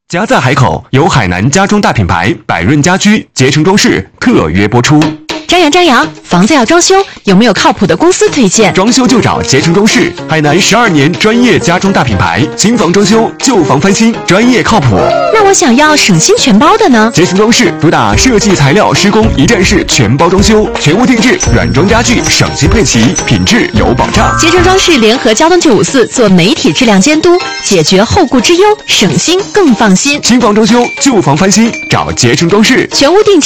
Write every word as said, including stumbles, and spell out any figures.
家在海口，由海南家装大品牌百润家居捷成装饰特约播出。 张扬，张扬，房子要装修，有没有靠谱的公司推荐？ 装修就找捷成装饰，海南十二年专业家装大品牌，新房装修、旧房翻新，专业靠谱。 那我想要省心全包的呢？ 捷成装饰主打设计、材料、施工一站式全包装修，全屋定制，软装家具，省心配齐，品质有保障。 捷成装饰联合交通九五四做媒体质量监督，解决后顾之忧，省心更放心。 新房装修、旧房翻新，找捷成装饰， 全屋定制。